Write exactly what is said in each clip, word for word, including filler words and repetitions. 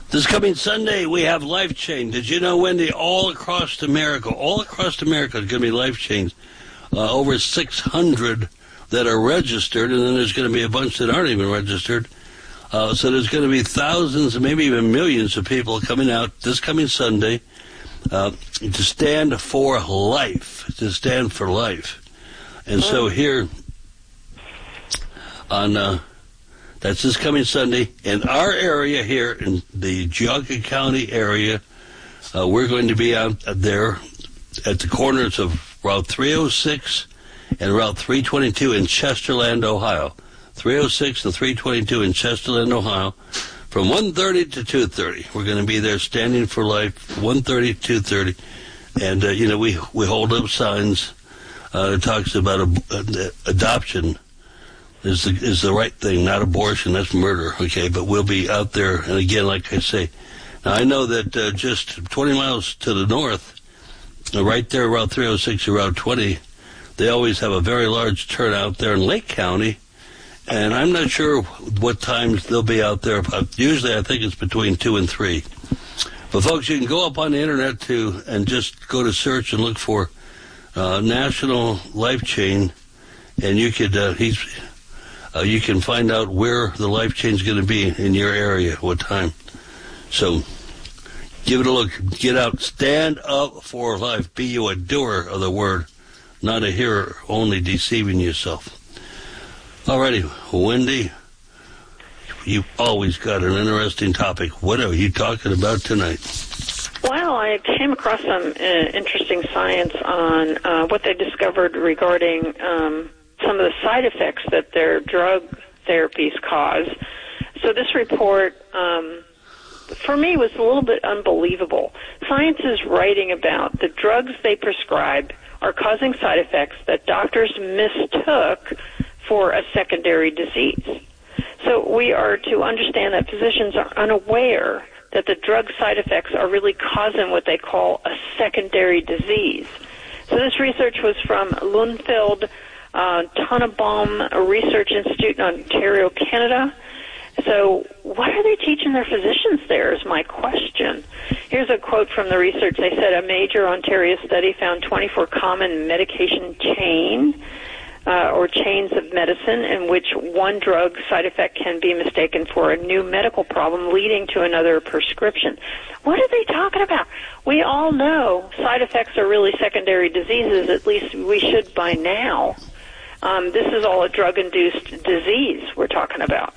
This coming Sunday, we have Life Change. Did you know, Wendy, all across America, all across America is going to be Life Change. Uh, over six hundred that are registered, and then there's going to be a bunch that aren't even registered. Uh, so there's going to be thousands and maybe even millions of people coming out this coming Sunday uh, to stand for life, to stand for life. And so here on... Uh, That's this coming Sunday. In our area here, in the Geauga County area, uh, we're going to be out there at the corners of Route three oh six and Route three twenty-two in Chesterland, Ohio. three oh six and three twenty-two in Chesterland, Ohio, from one thirty to two thirty. We're going to be there standing for life, one thirty to two thirty. And, uh, you know, we, we hold up signs uh, that talks about a, uh, adoption. Is the, is the right thing, not abortion, that's murder, okay? But we'll be out there, and again, like I say, now I know that uh, just twenty miles to the north, uh, right there, Route three oh six or Route twenty, they always have a very large turnout there in Lake County, and I'm not sure what times they'll be out there. But usually I think it's between two and three. But folks, you can go up on the internet too and just go to search and look for uh, National Life Chain, and you could, uh, he's... Uh, you can find out where the Life Change is going to be in your area, what time. So give it a look. Get out. Stand up for life. Be you a doer of the word, not a hearer, only deceiving yourself. Alrighty, Wendy, you've always got an interesting topic. What are you talking about tonight? Well, I came across some uh, interesting science on uh, what they discovered regarding... Um, some of the side effects that their drug therapies cause. So this report, um, for me, was a little bit unbelievable. Science is writing about the drugs they prescribe are causing side effects that doctors mistook for a secondary disease. So we are to understand that physicians are unaware that the drug side effects are really causing what they call a secondary disease. So this research was from Lundfeld Uh, Tannenbaum Research Institute in Ontario, Canada. So what are they teaching their physicians there is my question. Here's a quote from the research. They said a major Ontario study found twenty-four common medication chain uh, or chains of medicine in which one drug side effect can be mistaken for a new medical problem leading to another prescription. What are they talking about? We all know side effects are really secondary diseases. At least we should by now. Um, this is all a drug-induced disease we're talking about.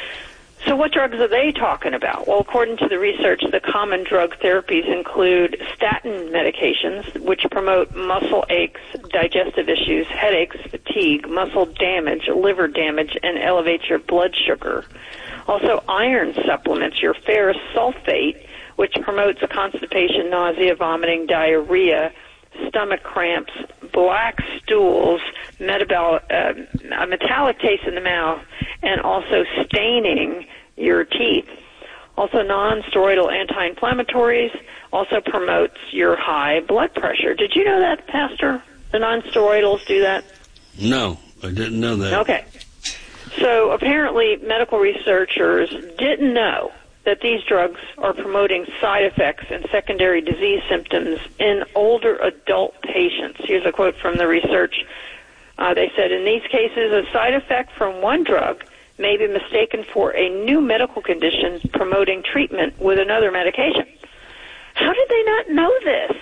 So what drugs are they talking about? Well, according to the research, the common drug therapies include statin medications, which promote muscle aches, digestive issues, headaches, fatigue, muscle damage, liver damage, and elevates your blood sugar. Also, iron supplements, your ferrous sulfate, which promotes constipation, nausea, vomiting, diarrhea, stomach cramps, black stools, metabolic, uh, a metallic taste in the mouth, and also staining your teeth. Also, non-steroidal anti-inflammatories also promotes your high blood pressure. Did you know that, Pastor? The non-steroidals do that? No, I didn't know that. Okay. So apparently medical researchers didn't know that these drugs are promoting side effects and secondary disease symptoms in older adult patients. Here's a quote from the research. Uh, they said, in these cases, a side effect from one drug may be mistaken for a new medical condition promoting treatment with another medication. How did they not know this?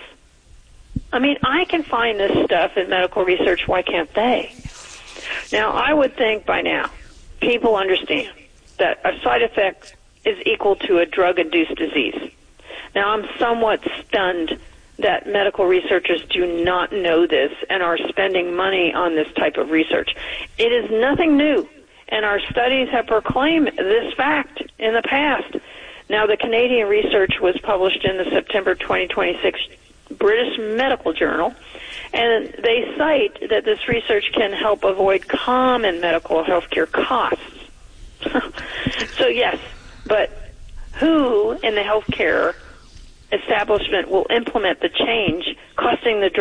I mean, I can find this stuff in medical research. Why can't they? Now, I would think by now people understand that a side effect is equal to a drug-induced disease. Now, I'm somewhat stunned that medical researchers do not know this and are spending money on this type of research. It is nothing new, and our studies have proclaimed this fact in the past. Now, the Canadian research was published in the September twenty twenty-six British Medical Journal, and they cite that this research can help avoid common medical health care costs. So, yes, but who in the healthcare establishment will implement the change costing the